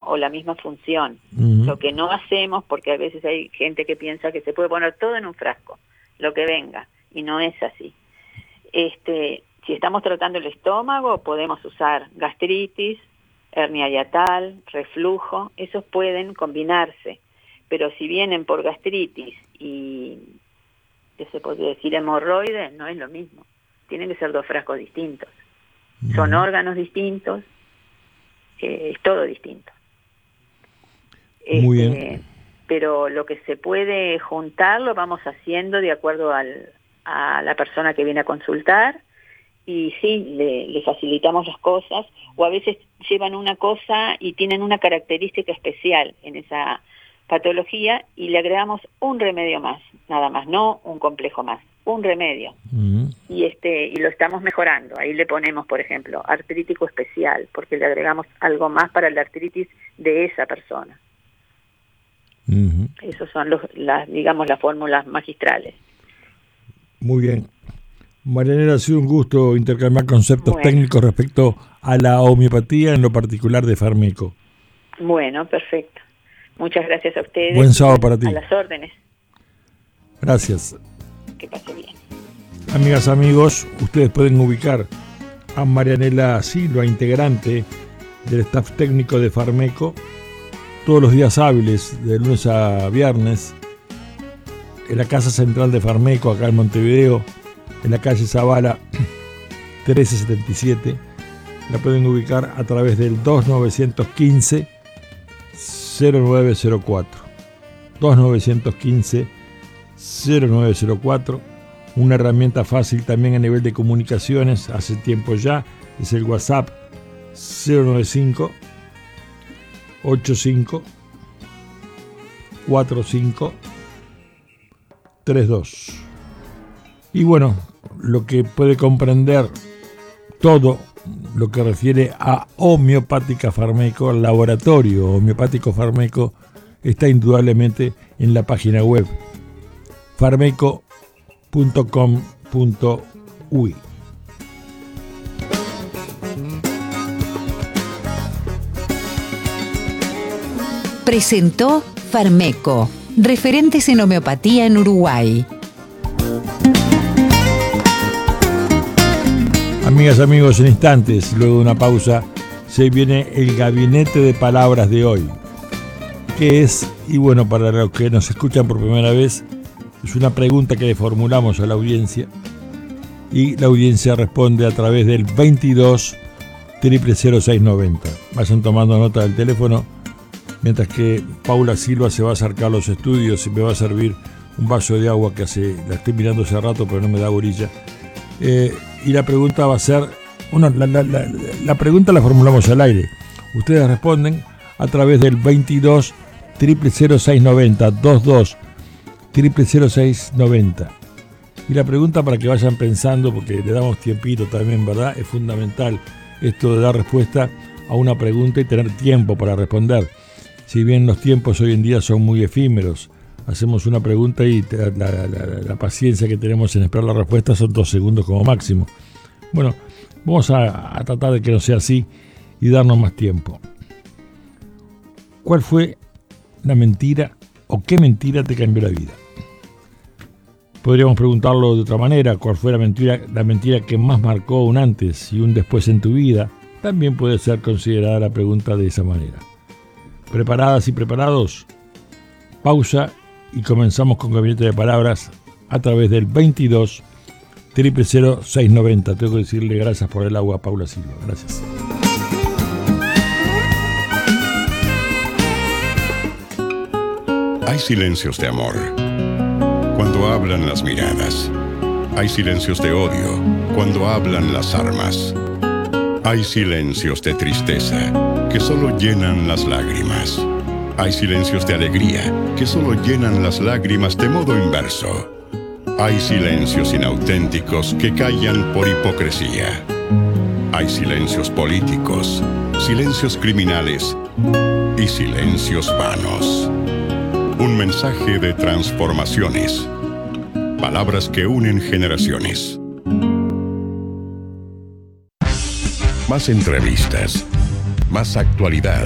o la misma función. Uh-huh. Lo que no hacemos, porque a veces hay gente que piensa que se puede poner todo en un frasco, lo que venga, y no es así. Si estamos tratando el estómago, podemos usar gastritis, hernia hiatal, reflujo, esos pueden combinarse, pero si vienen por gastritis y, ¿qué se podría decir?, hemorroides, no es lo mismo. Tienen que ser 2 frascos distintos. Son órganos distintos, es todo distinto. Muy bien. Pero lo que se puede juntar lo vamos haciendo de acuerdo a la persona que viene a consultar, y sí, le facilitamos las cosas, o a veces llevan una cosa y tienen una característica especial en esa patología y le agregamos un remedio más, nada más, no un complejo más, un remedio. Uh-huh. Y lo estamos mejorando. Ahí le ponemos, por ejemplo, artrítico especial, porque le agregamos algo más para la artritis de esa persona. Uh-huh. Esos son las fórmulas magistrales. Muy bien. Marianela, ha sido un gusto intercambiar conceptos técnicos respecto a la homeopatía, en lo particular de Farmeco. Bueno, perfecto. Muchas gracias a ustedes. Buen sábado para ti. A las órdenes. Gracias. Que pase bien. Amigas, amigos, ustedes pueden ubicar a Marianela Silva, integrante del staff técnico de Farmeco, todos los días hábiles, de lunes a viernes, en la casa central de Farmeco, acá en Montevideo, en la calle Zavala 1377. La pueden ubicar a través del 2915-0904. 2915-0904. Una herramienta fácil también a nivel de comunicaciones, hace tiempo ya, es el WhatsApp 095 85 45 32. Y bueno, lo que puede comprender todo lo que refiere a Homeopática Farmeco, el laboratorio homeopático Farmeco, está indudablemente en la página web farmeco.com.uy. Presentó Farmeco, referentes en homeopatía en Uruguay. Amigas, amigos, en instantes, luego de una pausa, se viene el gabinete de palabras de hoy. ¿Qué es? Y bueno, para los que nos escuchan por primera vez, es una pregunta que le formulamos a la audiencia y la audiencia responde a través del 22 000690. Vayan tomando nota del teléfono mientras que Paula Silva se va a acercar a los estudios y me va a servir un vaso de agua que la estoy mirando hace rato pero no me da gorilla. Y la pregunta va a ser, la pregunta la formulamos al aire. Ustedes responden a través del 22 000690, 22 000690. Y la pregunta, para que vayan pensando, porque le damos tiempito también, ¿verdad? Es fundamental esto de dar respuesta a una pregunta y tener tiempo para responder. Si bien los tiempos hoy en día son muy efímeros, hacemos una pregunta y la paciencia que tenemos en esperar la respuesta son 2 segundos como máximo. Bueno, vamos a tratar de que no sea así y darnos más tiempo. ¿Cuál fue la mentira o qué mentira te cambió la vida? Podríamos preguntarlo de otra manera. ¿Cuál fue la mentira que más marcó un antes y un después en tu vida? También puede ser considerada la pregunta de esa manera. ¿Preparadas y preparados? Pausa y comenzamos con Gabinete de Palabras a través del 22 000690. Tengo que decirle gracias por el agua a Paula Silva. Gracias. Hay silencios de amor cuando hablan las miradas. Hay silencios de odio cuando hablan las armas. Hay silencios de tristeza que solo llenan las lágrimas. Hay silencios de alegría que solo llenan las lágrimas de modo inverso. Hay silencios inauténticos que callan por hipocresía. Hay silencios políticos, silencios criminales y silencios vanos. Un mensaje de transformaciones. Palabras que unen generaciones. Más entrevistas, más actualidad.